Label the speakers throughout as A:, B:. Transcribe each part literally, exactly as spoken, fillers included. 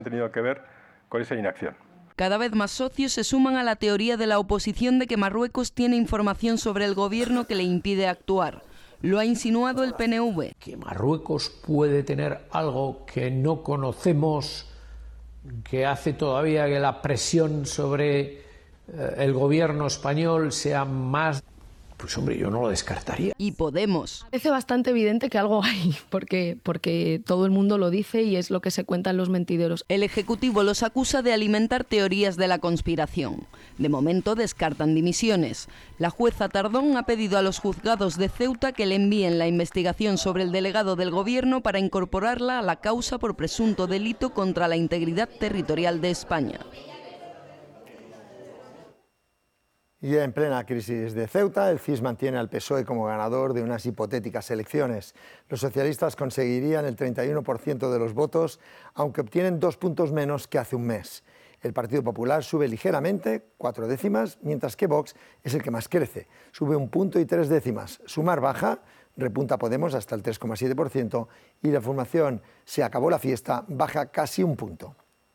A: tenido que ver con esa inacción.
B: Cada vez más socios se suman a la teoría de la oposición de que Marruecos tiene información sobre el gobierno que le impide actuar. Lo ha insinuado el P N V.
C: Que Marruecos puede tener algo que no conocemos, que hace todavía que la presión sobre eh, el gobierno español sea más... Pues hombre, yo no lo descartaría.
B: Y Podemos.
D: Parece bastante evidente que algo hay, porque, porque todo el mundo lo dice y es lo que se cuenta en los mentideros.
B: El Ejecutivo los acusa de alimentar teorías de la conspiración. De momento descartan dimisiones. La jueza Tardón ha pedido a los juzgados de Ceuta que le envíen la investigación sobre el delegado del Gobierno para incorporarla a la causa por presunto delito contra la integridad territorial de España.
E: Y en plena crisis de Ceuta, el C I S mantiene al P S O E como ganador de unas hipotéticas elecciones. Los socialistas conseguirían el treinta y uno por ciento de los votos, aunque obtienen dos puntos menos que hace un mes. El Partido Popular sube ligeramente, cuatro décimas, mientras que Vox es el que más crece, sube un punto y tres décimas. Sumar baja, repunta Podemos hasta el tres coma siete por ciento y la formación Se acabó la fiesta baja casi un punto.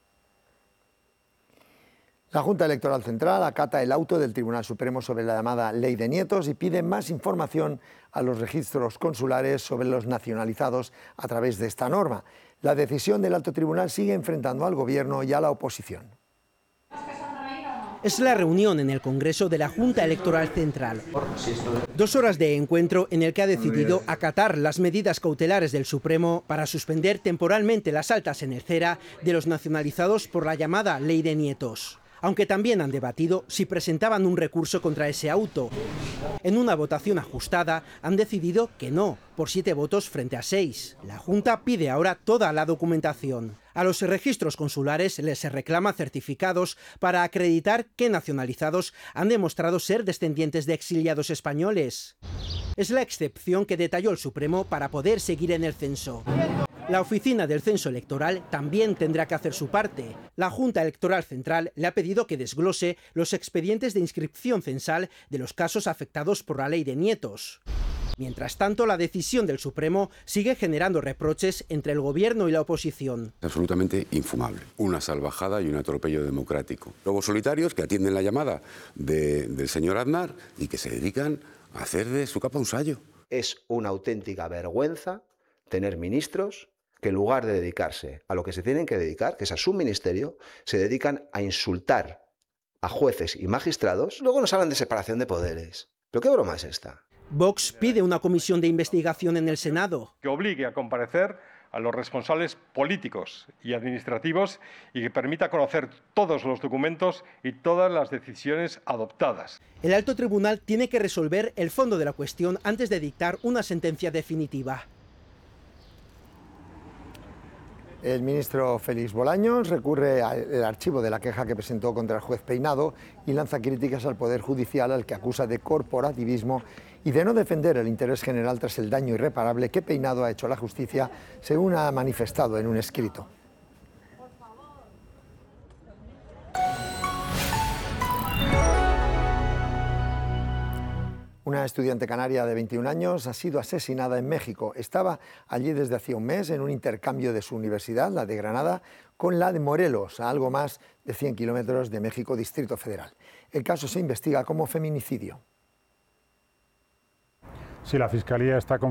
E: La Junta Electoral Central acata el auto del Tribunal Supremo sobre la llamada Ley de Nietos y pide más información a los registros consulares sobre los nacionalizados a través de esta norma. La decisión del Alto Tribunal sigue enfrentando al Gobierno y a la oposición.
F: Es la reunión en el Congreso de la Junta Electoral Central. Dos horas de encuentro en el que ha decidido acatar las medidas cautelares del Supremo para suspender temporalmente las altas en el CERA de los nacionalizados por la llamada Ley de Nietos. Aunque también han debatido si presentaban un recurso contra ese auto. En una votación ajustada han decidido que no, por siete votos frente a seis. La Junta pide ahora toda la documentación. A los registros consulares les reclama certificados para acreditar que nacionalizados han demostrado ser descendientes de exiliados españoles. Es la excepción que detalló el Supremo para poder seguir en el censo. La oficina del censo electoral también tendrá que hacer su parte. La Junta Electoral Central le ha pedido que desglose los expedientes de inscripción censal de los casos afectados por la Ley de Nietos. Mientras tanto, la decisión del Supremo sigue generando reproches entre el Gobierno y la oposición.
G: Absolutamente infumable. Una salvajada y un atropello democrático. Lobos solitarios que atienden la llamada de, del señor Aznar y que se dedican a hacer de su capa un sayo.
H: Es una auténtica vergüenza tener ministros que en lugar de dedicarse a lo que se tienen que dedicar, que es a su ministerio, se dedican a insultar a jueces y magistrados. Luego nos hablan de separación de poderes. ¿Pero qué broma es esta?
F: Vox pide una comisión de investigación en el Senado.
A: Que obligue a comparecer a los responsables políticos y administrativos y que permita conocer todos los documentos y todas las decisiones adoptadas.
F: El Alto Tribunal tiene que resolver el fondo de la cuestión antes de dictar una sentencia definitiva.
E: El ministro Félix Bolaños recurre al archivo de la queja que presentó contra el juez Peinado y lanza críticas al Poder Judicial, al que acusa de corporativismo y de no defender el interés general tras el daño irreparable que Peinado ha hecho a la justicia, según ha manifestado en un escrito. Una estudiante canaria de veintiún años ha sido asesinada en México. Estaba allí desde hacía un mes en un intercambio de su universidad, la de Granada, con la de Morelos, a algo más de cien kilómetros de México, Distrito Federal. El caso se investiga como feminicidio.
I: Sí, la Fiscalía está